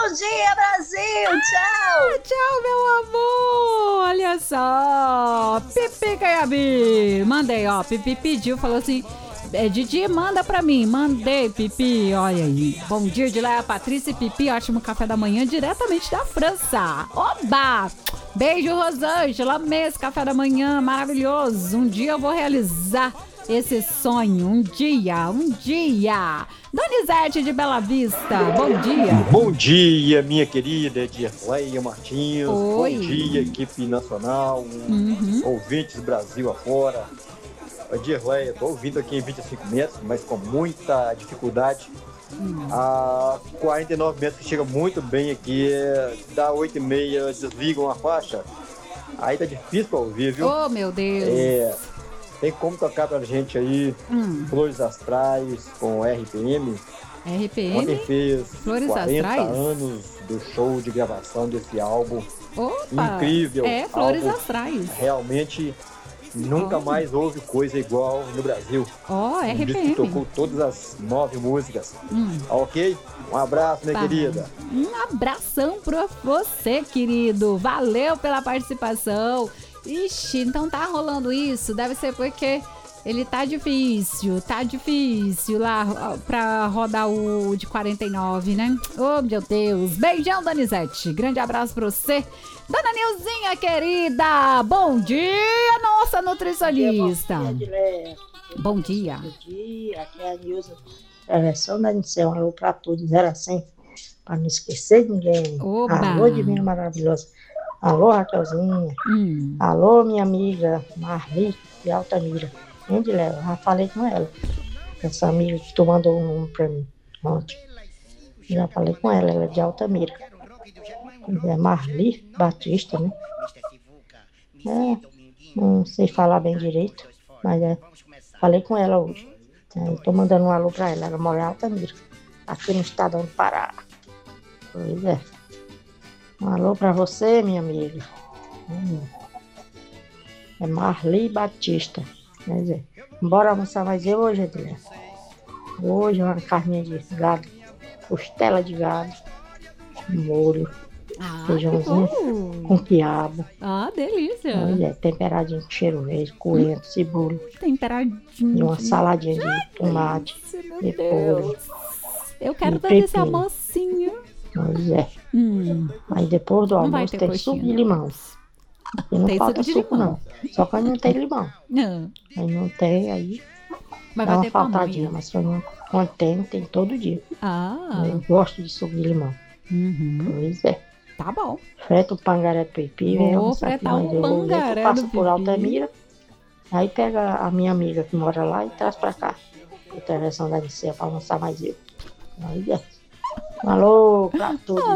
Bom dia, Brasil! Tchau! Tchau, meu amor! Olha só! Pipi Caiabi! Mandei, ó. Pipi pediu, falou assim: Didi, manda pra mim. Mandei, Pipi. Olha aí. Bom dia de lá, Patrícia e Pipi. Ótimo café da manhã, diretamente da França. Oba! Beijo, Rosângela. Amei esse café da manhã, maravilhoso. Um dia eu vou realizar esse sonho. Um dia. Donizete de Bela Vista, bom dia. Bom dia, minha querida Edirleia Martins. Oi. Bom dia, equipe nacional, ouvintes Brasil afora. Edirleia, estou ouvindo aqui em 25 metros, mas com muita dificuldade. A 49 metros que chega muito bem aqui, dá 8h30, desligam a faixa. Aí tá difícil pra ouvir, viu? Oh, meu Deus. Tem como tocar pra gente aí Flores Astrais com RPM? RPM? Ontem fez Flores 40 Astrais? anos do show de gravação desse álbum. Opa! Incrível. Flores álbum. Astrais. Realmente nunca mais houve coisa igual no Brasil. RPM. Um disco que tocou todas as 9 músicas. Ok? Um abraço, minha querida. Um abração pra você, querido. Valeu pela participação. Ixi, então tá rolando isso. Deve ser porque ele tá difícil lá pra rodar o de 49, né? Oh, meu Deus. Beijão, Donizete. Grande abraço pra você. Dona Nilzinha, querida. Bom dia, nossa nutricionista. Bom dia. Bom dia, aqui é a Nilza. Prevenção da Nicel, um alô pra todos, 0 a 100, pra não esquecer de ninguém. Oba. Alô, Divina Maravilhosa. Alô, Raquelzinha. Alô, minha amiga Marli de Altamira. Onde leva? Já falei com ela. Essa amiga que tu mandou um número pra mim ontem. Já falei com ela, ela é de Altamira. É Marli Batista, né? Não sei falar bem direito, mas falei com ela hoje. Tô mandando um alô pra ela. Ela mora em Altamira, aqui no estadão do Pará. Pois é. Um alô pra você, minha amiga. É Marli Batista. Quer dizer, bora almoçar mais eu hoje, Edilene? Hoje uma carninha de gado, costela de gado, molho, feijãozinho com quiabo. Delícia. Olha, temperadinho com cheiro verde, coentro, cebola. Temperadinho. E uma saladinha de tomate, repolho. Eu quero dar esse almocinho. Pois é. Aí depois do almoço tem suco de limão. E não falta suco não. Só quando não tem limão. Aí não tem, aí vai dá uma faltadinha. Mas quando tem todo dia. Eu gosto de suco de limão. Pois é. Tá bom. Freta o pangaré do Pipi. Vou fretar um pangaré do Passa por Altamira. Aí pega a minha amiga que mora lá e traz pra cá. Intervenção da Nicea pra almoçar mais eu. Aí é. Alô, pra todos.